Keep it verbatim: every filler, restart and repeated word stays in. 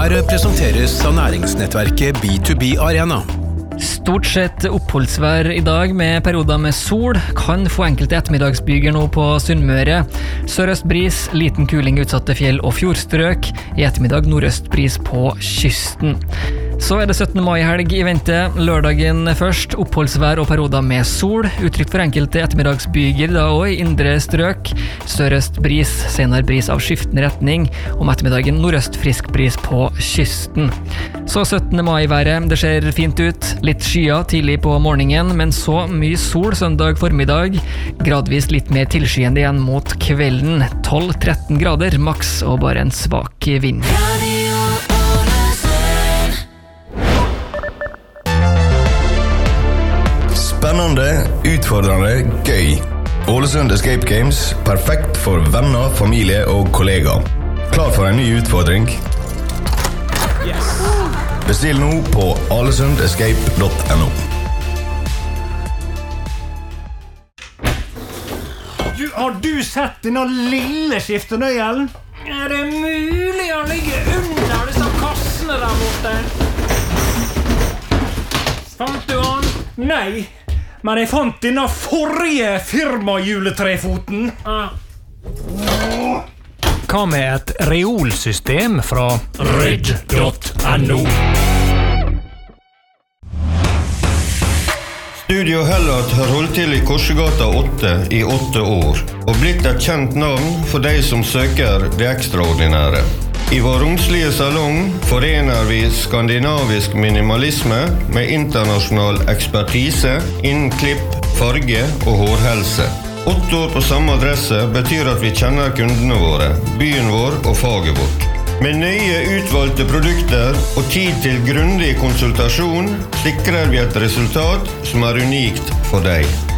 Her presenteres av næringsnettverket B to B Arena. Stort sett oppholdsvær I dag med perioder med sol, kan få enkelte ettermiddagsbyger nå på Sunnmøre. Sørøst bris, liten kuling utsatte fjell og fjordstrøk, I ettermiddag nordøst bris på kysten. Så er det syttende mai helg I vente, lørdagen først, oppholdsvær og perioder med sol, utrygt for enkelte ettermiddagsbyger da også I indre strøk, sørøst bris, senere bris av skiftende retning, om ettermiddagen nordøst frisk bris på kysten. Så syttende mai været, det ser fint ut, litt skya tidlig på morgenen, men så mye sol søndag formiddag, gradvis litt mer tilskyende igjen mot kvelden, tolv til tretten grader maks og bare en svak vind. Spennende, utfordrende, gøy. Ålesund Escape Games, perfekt for venner, familie og kollegaer. Klar for en ny utfordring? Yes. Bestill nå på alesund escape dot no. Du, har du sett denne lille skiftenøyelen? Er det mulig å ligge under disse kassene der borte? Fant du han? Nei. Men jeg fant denne forrige firmajuletrefoten. Ah. Hva med et reolsystem fra redd dot no? Studio Hellat har holdt til I Korsegata åtte I åtte år, og blitt et kjent navn for de som søker det ekstraordinære. I vår romslige salong forener vi skandinavisk minimalisme med internasjonal ekspertise innen klipp, farge og hårhelse. Åtte år på samme adresse betyr at vi kjenner kundene våre, byen vår og faget vårt. Med nøye utvalgte produkter og tid til grundig konsultasjon sikrer vi et resultat som er unikt for deg.